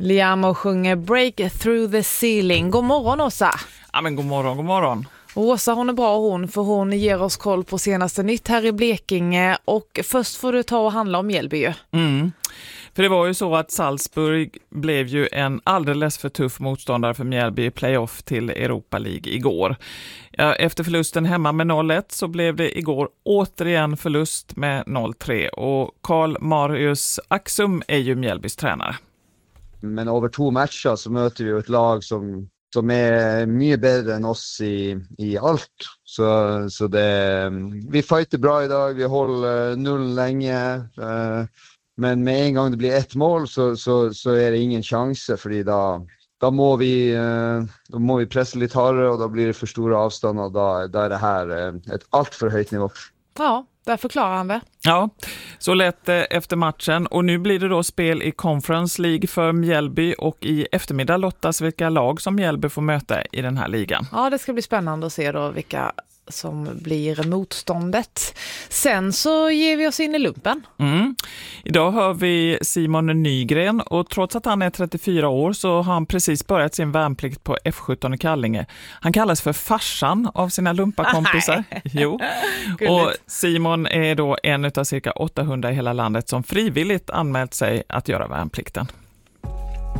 Liam sjunger Break Through the Ceiling. God morgon, Åsa. Ja, men god morgon. Åsa, hon är bra för hon ger oss koll på senaste nytt här i Blekinge. Och först får du ta och handla om Mjällby ju. För det var ju så att Salzburg blev ju en alldeles för tuff motståndare för Mjällby i playoff till Europa League igår. Ja, efter förlusten hemma med 0-1 så blev det igår återigen förlust med 0-3 och Karl Marius Axum är ju Mjällbys tränare. Men över 2 matcher så möter vi ett lag som är mycket bättre än oss i allt. Så vi fighter bra idag, vi håller 0 länge. Men med en gång det blir 1 mål så är det ingen chans, för då må vi pressa lite hårdare och då blir det för stora avstånd och då är det här ett allt för högt nivå. Ja, där förklarar han det. Ja, så lät det efter matchen och nu blir det då spel i Conference League för Mjällby och i eftermiddag lottas vilka lag som Mjällby får möta i den här ligan. Ja, det ska bli spännande att se då vilka som blir motståndet. Sen så ger vi oss in i lumpen. Idag hör vi Simon Nygren och trots att han är 34 år så har han precis börjat sin värnplikt på F17 i Kallinge. Han kallas för farsan av sina lumpakompisar. Jo. Och Simon är då en av cirka 800 i hela landet som frivilligt anmält sig att göra värnplikten.